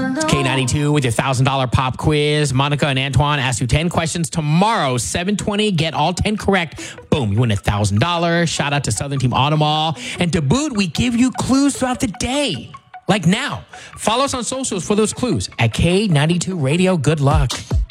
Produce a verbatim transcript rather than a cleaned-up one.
K ninety-two with your one thousand dollars pop quiz. Monica and Antoine ask you ten questions tomorrow, seven twenty. Get all ten correct. Boom, you win one thousand dollars. Shout out to Southern Team Auto Mall. And to boot, we give you clues throughout the day. Like now. Follow us on socials for those clues at K ninety-two Radio. Good luck.